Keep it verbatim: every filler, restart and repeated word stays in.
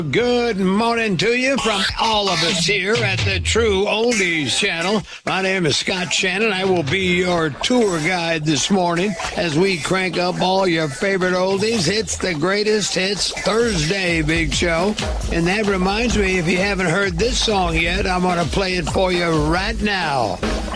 Good morning to you from all of us here at the True Oldies channel. My name is Scott Shannon. I will be your tour guide this morning as we crank up all your favorite oldies. It's the Greatest Hits Thursday Big Show. And that reminds me, if you haven't heard this song yet, I'm going to play it for you right now.